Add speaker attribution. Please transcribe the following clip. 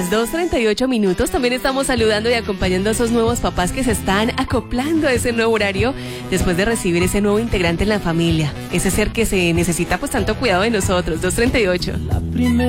Speaker 1: las 2:38. También estamos saludando y acompañando a esos nuevos papás que se están acoplando a ese nuevo horario después de recibir ese nuevo integrante en la familia. Ese ser que se necesita pues tanto cuidado de nosotros. 2:38.